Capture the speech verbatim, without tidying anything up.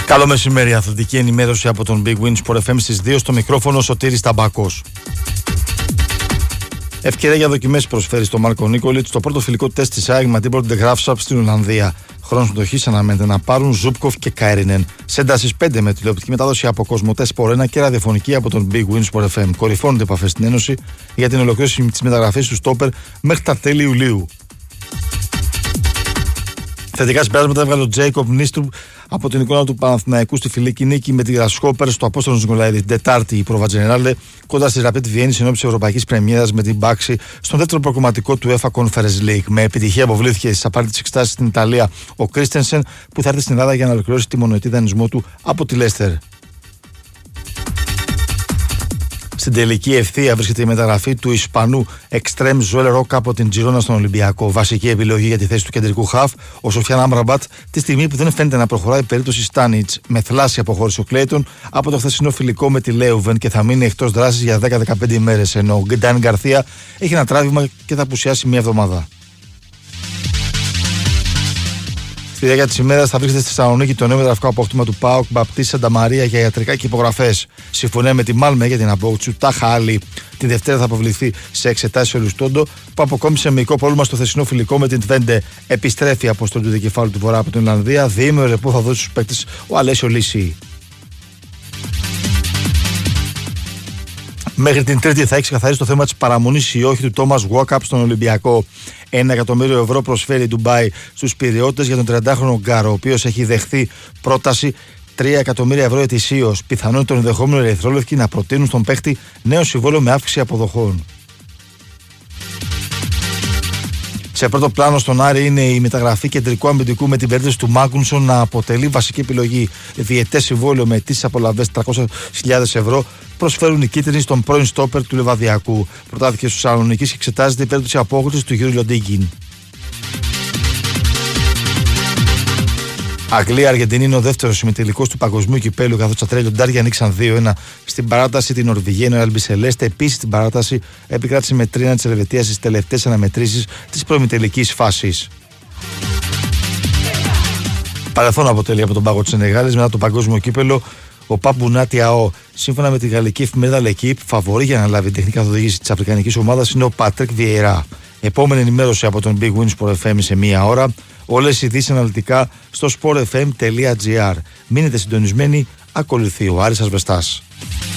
Καλό μεσημέρι, αθλητική ενημέρωση από τον Big Win Sport εφ εμ στις δύο, στο μικρόφωνο Σωτήρης Ταμπάκος. Ευκαιρία για δοκιμές προσφέρει στο Μάρκο Νίκολιτς το πρώτο φιλικό τεστ της ΑΕΚ με την πρώτη Graafschap στην Ολλανδία. Χρόνος συμμετοχής αναμένεται να πάρουν Ζούπκοφ και Κάιρινεν. Σε ένταση πέντε με τηλεοπτική μετάδοση από Κοσμοτέ Σπορ ένα και ραδιοφωνική από τον Big Win Sport εφ εμ. Κορυφώνονται επαφές στην Ένωση για την ολοκλήρωση της μεταγραφής του στόπερ μέχρι τα τέλη Ιουλίου. Θετικά συμπεράσματα έβγαλε ο Τζέικοπ Νίστρουμπ από την εικόνα του Παναθηναϊκού στη φιλική νίκη με τη Γρασχόπερ στο Απόστολος Νικολαίδη. Την Τετάρτη η Προβατζενεράλε κοντά στη Rapid Βιέννη ενώπιση της Ευρωπαϊκής Πρεμιέρας με την Μπάξη στον δεύτερο προκομματικό του UEFA Conference League. Με επιτυχία αποβλήθηκε στις απαραίτητες εξετάσεις στην Ιταλία ο Κρίστενσεν, που θα έρθει στην Ελλάδα για να ολοκληρώσει τη μονοετή δανεισμό του από τη Λέστερ. Στην τελική ευθεία βρίσκεται η μεταγραφή του Ισπανού Extreme Joel Roca από την Τζιρόνα στον Ολυμπιακό. Βασική επιλογή για τη θέση του κεντρικού χαφ, ο Σοφιάν Άμραμπατ, τη στιγμή που δεν φαίνεται να προχωράει η περίπτωση Στάνιτς. Με θλάση αποχώρησε ο Κλέιτον από το χθεσινό φιλικό με τη Λέουβεν και θα μείνει εκτός δράσης για δέκα με δεκαπέντε ημέρες, ενώ ο Γκντάν Γκαρθία έχει ένα τράβημα και θα απουσιάσει μία εβδομάδα. Στη διάρκεια της ημέρας θα βρίσκεται στη Θεσσαλονίκη το νέο μεταγραφικό απόκτημα του ΠΑΟΚ Μπαπτίστη Σανταμαρία για ιατρικά και υπογραφές. Συμφωνία με τη Μάλμε για την απόκτηση του Τάχα Άλλη. Την Δευτέρα θα αποβληθεί σε εξετάσεις ο Λουστόντο, που αποκόμισε μυϊκό πρόβλημα στο θεσινό φιλικό με την Τβέντε. Επιστρέφει από στον του δικεφάλου του Βορρά από την Ολλανδία. Διήμερο ρεπό θα δώσει στους παίκτες ο Αλέσιο Λύση. Μέχρι την Τρίτη θα έχει ξεκαθαρίσει το θέμα της παραμονής ή όχι του Τόμας Walkup στον Ολυμπιακό. Ένα εκατομμύριο ευρώ προσφέρει η Ντουμπάι στους Πειριώτες για τον τριαντάχρονο Γκάρο, ο οποίος έχει δεχθεί πρόταση τρία εκατομμύρια ευρώ ετησίως. Πιθανόν τον ενδεχόμενο ερυθρόλευκοι να προτείνουν στον παίχτη νέο συμβόλαιο με αύξηση αποδοχών. Σε πρώτο πλάνο στον Άρη είναι η μεταγραφή κεντρικού αμυντικού με την περίπτωση του Μάγκουνσον να αποτελεί βασική επιλογή. Διετές συμβόλαιο με αιτήσεις απολαβές τριακόσιες χιλιάδες ευρώ προσφέρουν οι κίτρινοι στον πρώην στόπερ του Λεβαδιακού. Προτάθηκε στους Θεσσαλονίκης και εξετάζεται η περίπτωση απόκτησης του Γιούρι Λοντίγκιν. Αγγλία-Αργεντινή είναι ο δεύτερος ημιτελικός του παγκοσμίου κυπέλου, καθώς τα τρία λιοντάρια ανοίξαν δύο ένα στην παράταση την Νορβηγία, ενώ η Αλμπισελέστε επίσης στην παράταση επικράτησε με τρία ένα της Ελβετίας στις τελευταίες αναμετρήσεις της προημιτελικής φάσης. Παρελθόν αποτελεί από τον πάγο της Σενεγάλης μετά το παγκόσμιο κύπελο ο Παπου Νάτια. Σύμφωνα με τη γαλλική εφημερίδα L'Equipe, φαβορί για να λάβει τεχνική καθοδήγηση της αφρικανικής ομάδας είναι ο Πατρίκ Βιεϊρά. Επόμενη ενημέρωση από τον Big Win Sport εφ εμ σε μία ώρα. Όλες οι ειδήσεις αναλυτικά στο sport f m τελεία g r. Μείνετε συντονισμένοι, ακολουθεί ο Άρης Ασβεστάς.